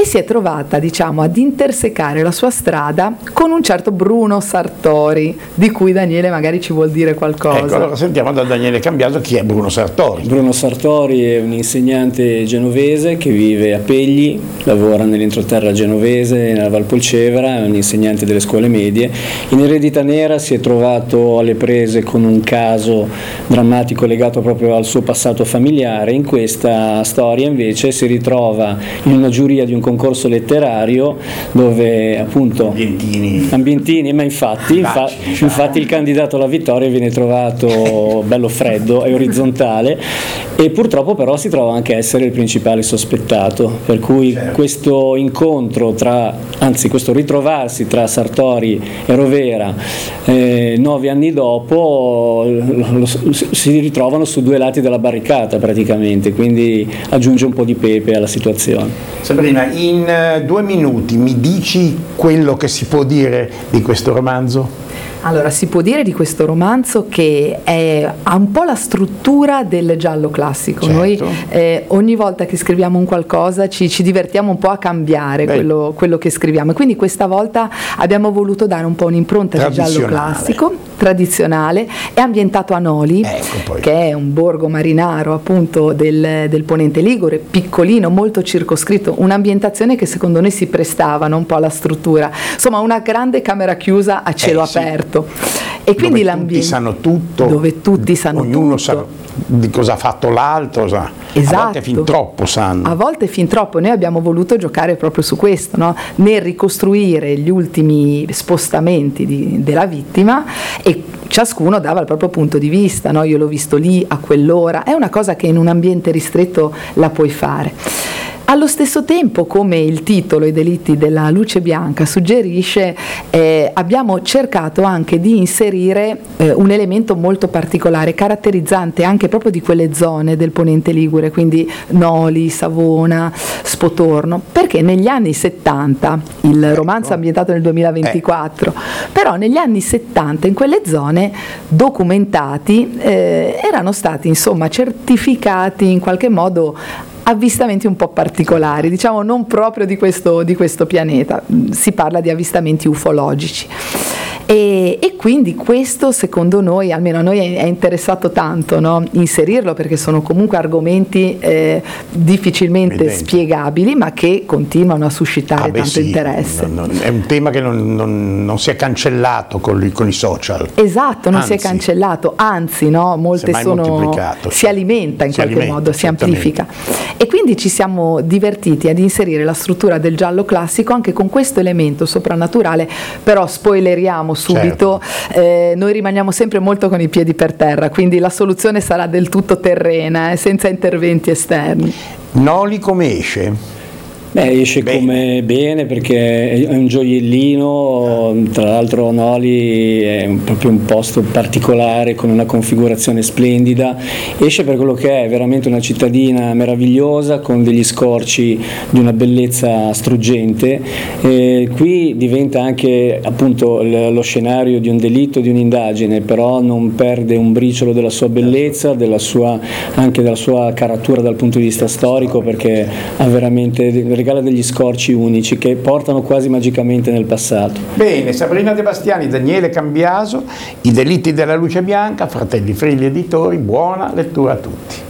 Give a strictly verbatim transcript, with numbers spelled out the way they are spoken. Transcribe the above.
e si è trovata, diciamo, ad intersecare la sua strada con un certo Bruno Sartori, di cui Daniele magari ci vuol dire qualcosa. Ecco, allora sentiamo da Daniele Cambiaso chi è Bruno Sartori. Bruno Sartori è un insegnante genovese che vive a Pegli, lavora nell'entroterra genovese, nella Valpolcevera, è un insegnante delle scuole medie. In Eredità Nera si è trovato alle prese con un caso drammatico legato proprio al suo passato familiare. In questa storia invece si ritrova in una giuria di un concorso letterario dove appunto Ambientini, ambientini ma infatti, infa, infatti il candidato alla vittoria viene trovato bello freddo e orizzontale, e purtroppo però si trova anche a essere il principale sospettato, per cui certo. questo incontro tra, anzi questo ritrovarsi tra Sartori e Rovera eh, nove anni dopo lo, lo, si ritrovano su due lati della barricata praticamente, quindi aggiunge un po' di pepe alla situazione. Sabrina, in uh, due minuti mi dici quello che si può dire di questo romanzo? Allora, si può dire di questo romanzo che è, ha un po' la struttura del giallo classico. Certo. Noi eh, ogni volta che scriviamo un qualcosa ci, ci divertiamo un po' a cambiare quello, quello che scriviamo, e quindi questa volta abbiamo voluto dare un po' un'impronta di giallo classico, tradizionale, è ambientato a Noli, ecco, che è un borgo marinaro appunto del, del Ponente Ligure, piccolino, molto circoscritto, un'ambientazione che secondo noi si prestava un po' alla struttura, insomma una grande camera chiusa a cielo eh, aperto. Sì. E quindi dove tutti sanno tutto, dove tutti sanno ognuno tutto. sa di cosa ha fatto l'altro, sa. Esatto. A volte fin troppo sanno. A volte fin troppo. Noi abbiamo voluto giocare proprio su questo, no? Nel ricostruire gli ultimi spostamenti di, della vittima, e ciascuno dava il proprio punto di vista, no? Io l'ho visto lì a quell'ora, è una cosa che in un ambiente ristretto la puoi fare. Allo stesso tempo, come il titolo, I delitti della luce bianca, suggerisce, eh, abbiamo cercato anche di inserire eh, un elemento molto particolare, caratterizzante anche proprio di quelle zone del Ponente Ligure, quindi Noli, Savona, Spotorno, perché negli anni settanta, il romanzo è ambientato nel duemilaventiquattro, eh. però negli anni settanta in quelle zone documentati eh, erano stati insomma certificati in qualche modo avvistamenti un po' particolari, diciamo non proprio di questo, di questo pianeta, si parla di avvistamenti ufologici. E, e quindi questo secondo noi, almeno a noi è, è interessato tanto, no? Inserirlo, perché sono comunque argomenti eh, difficilmente Evidente. spiegabili, ma che continuano a suscitare ah, beh, tanto sì. interesse. Non, non, è un tema che non, non, non si è cancellato con, li, con i social. Esatto, non anzi, si è cancellato, anzi no, molte sono, si alimenta in si qualche alimenta, modo, si amplifica. E quindi ci siamo divertiti ad inserire la struttura del giallo classico anche con questo elemento soprannaturale, però spoileriamo subito, certo. eh, noi rimaniamo sempre molto con i piedi per terra, quindi la soluzione sarà del tutto terrena, eh, senza interventi esterni. Noli come esce? Beh, esce bene. come bene, perché è un gioiellino, tra l'altro Noli è proprio un posto particolare con una configurazione splendida, esce per quello che è veramente una cittadina meravigliosa con degli scorci di una bellezza struggente, e qui diventa anche appunto lo scenario di un delitto, di un'indagine, però non perde un briciolo della sua bellezza, della sua, anche della sua caratura dal punto di vista storico, perché ha veramente regala degli scorci unici che portano quasi magicamente nel passato. Bene, Sabrina De Bastiani, Daniele Cambiaso, I delitti della luce bianca, Fratelli Frilli Editori, buona lettura a tutti.